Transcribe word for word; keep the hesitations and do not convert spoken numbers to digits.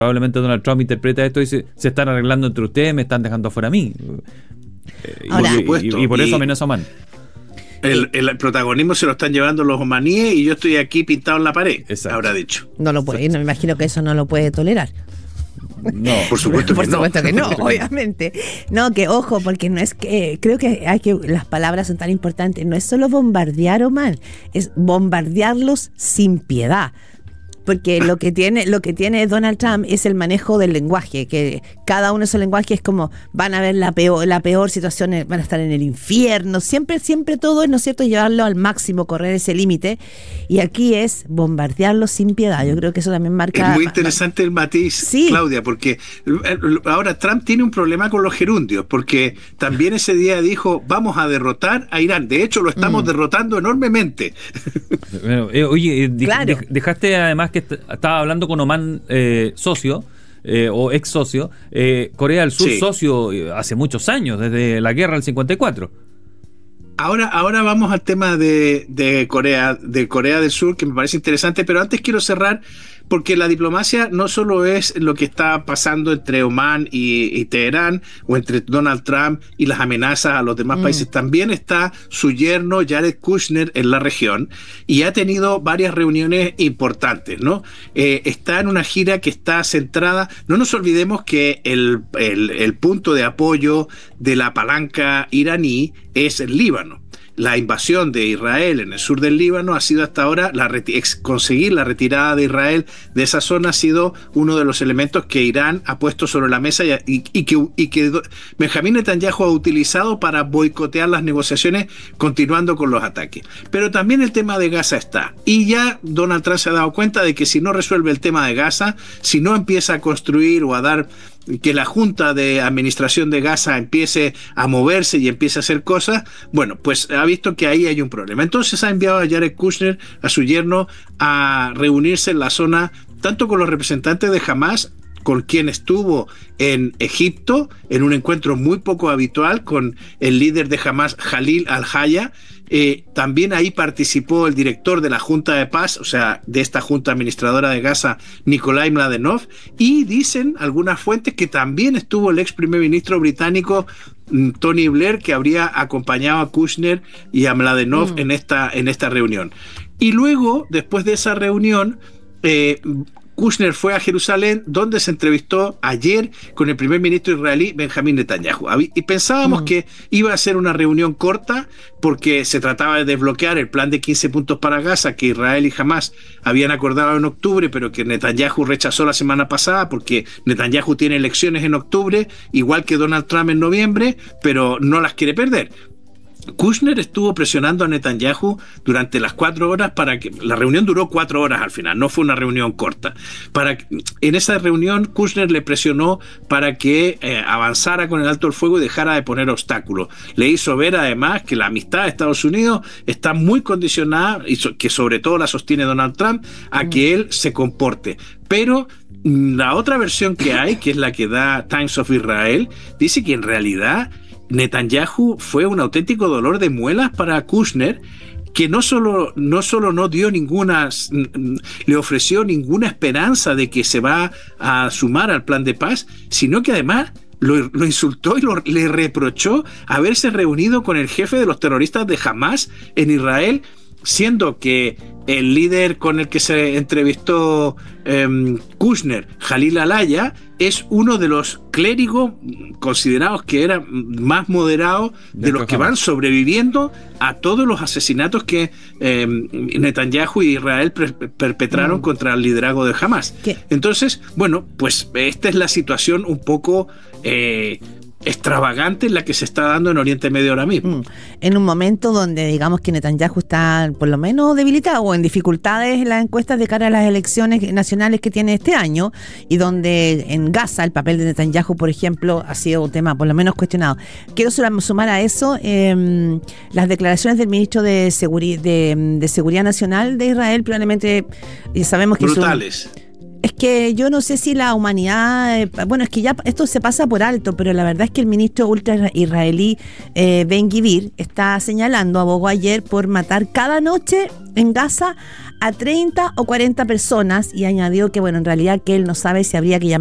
probablemente Donald Trump interpreta esto y dice, se están arreglando entre ustedes, me están dejando fuera a mí. Ahora, y, y, y, y por eso amenaza a Oman. El, el protagonismo se lo están llevando los omaníes y yo estoy aquí pintado en la pared. Exacto. Habrá dicho. No lo puede, no me imagino que eso no lo puede tolerar. No, por supuesto por que no. Por supuesto que no, obviamente. No, que ojo, porque no es que, creo que hay que, las palabras son tan importantes, no es solo bombardear Omán, es bombardearlos sin piedad. Porque lo que tiene lo que tiene Donald Trump es el manejo del lenguaje, que cada uno de esos lenguajes es como van a ver la peor la peor situación, van a estar en el infierno, siempre siempre todo es, ¿no es cierto?, llevarlo al máximo, correr ese límite, y aquí es bombardearlo sin piedad. Yo creo que eso también marca... Es muy interesante el matiz, sí, Claudia, porque ahora Trump tiene un problema con los gerundios, porque también ese día dijo, vamos a derrotar a Irán, de hecho lo estamos mm. derrotando enormemente. Bueno, eh, oye, eh, claro. dejaste además que estaba hablando con Oman, eh, socio eh, o ex socio, eh, Corea del Sur, sí, socio eh, hace muchos años, desde la guerra del cincuenta y cuatro. Ahora, ahora vamos al tema de, de Corea, de Corea del Sur, que me parece interesante, pero antes quiero cerrar porque la diplomacia no solo es lo que está pasando entre Omán y, y Teherán, o entre Donald Trump y las amenazas a los demás mm. países, también está su yerno Jared Kushner en la región, y ha tenido varias reuniones importantes, ¿no? Eh, está en una gira que está centrada, no nos olvidemos que el, el, el punto de apoyo de la palanca iraní es el Líbano. La invasión de Israel en el sur del Líbano ha sido hasta ahora, la reti- conseguir la retirada de Israel de esa zona ha sido uno de los elementos que Irán ha puesto sobre la mesa y, y, y, que, y que Benjamín Netanyahu ha utilizado para boicotear las negociaciones, continuando con los ataques. Pero también el tema de Gaza está. Y ya Donald Trump se ha dado cuenta de que si no resuelve el tema de Gaza, si no empieza a construir o a dar... que la Junta de Administración de Gaza empiece a moverse y empiece a hacer cosas, bueno, pues ha visto que ahí hay un problema. Entonces ha enviado a Jared Kushner, a su yerno, a reunirse en la zona, tanto con los representantes de Hamas, con quien estuvo en Egipto, en un encuentro muy poco habitual con el líder de Hamas, Khalil al-Haya. Eh, también ahí participó el director de la Junta de Paz, o sea, de esta Junta Administradora de Gaza, Nikolai Mladenov, y dicen algunas fuentes que también estuvo el ex primer ministro británico Tony Blair, que habría acompañado a Kushner y a Mladenov mm. en esta, en esta reunión. Y luego, después de esa reunión, eh, Kushner fue a Jerusalén, donde se entrevistó ayer con el primer ministro israelí Benjamín Netanyahu. Y pensábamos mm. que iba a ser una reunión corta, porque se trataba de desbloquear el plan de quince puntos para Gaza que Israel y Hamas habían acordado en octubre, pero que Netanyahu rechazó la semana pasada, porque Netanyahu tiene elecciones en octubre, igual que Donald Trump en noviembre, pero no las quiere perder. Kushner estuvo presionando a Netanyahu durante las cuatro horas para que... La reunión duró cuatro horas al final, no fue una reunión corta. Para, en esa reunión Kushner le presionó para que eh, avanzara con el alto el fuego y dejara de poner obstáculos. Le hizo ver además que la amistad de Estados Unidos está muy condicionada, y so, que sobre todo la sostiene Donald Trump, a que él se comporte. Pero la otra versión que hay, que es la que da Times of Israel, dice que en realidad Netanyahu fue un auténtico dolor de muelas para Kushner, que no solo, no solo no dio ninguna, le ofreció ninguna esperanza de que se va a sumar al plan de paz, sino que además lo, lo insultó y lo, le reprochó haberse reunido con el jefe de los terroristas de Hamas en Israel, siendo que el líder con el que se entrevistó eh, Kushner, Khalil al-Haya, es uno de los clérigos considerados que era más moderados de, de los que van sobreviviendo a todos los asesinatos que eh, Netanyahu y Israel per- perpetraron mm. contra el liderazgo de Hamas. ¿Qué? Entonces, bueno, pues esta es la situación un poco... Eh, extravagante en la que se está dando en Oriente Medio ahora mismo. Mm. En un momento donde digamos que Netanyahu está por lo menos debilitado o en dificultades en las encuestas de cara a las elecciones nacionales que tiene este año, y donde en Gaza el papel de Netanyahu, por ejemplo, ha sido un tema por lo menos cuestionado. Quiero sumar a eso eh, las declaraciones del ministro de, Seguri- de, de Seguridad Nacional de Israel, probablemente, y sabemos que brutales. Es un, Es que yo no sé si la humanidad, eh, bueno, es que ya esto se pasa por alto, pero la verdad es que el ministro ultra israelí eh, Ben-Gvir está señalando, abogó ayer por matar cada noche en Gaza a treinta o cuarenta personas, y añadió que, bueno, en realidad que él no sabe si habría que llamar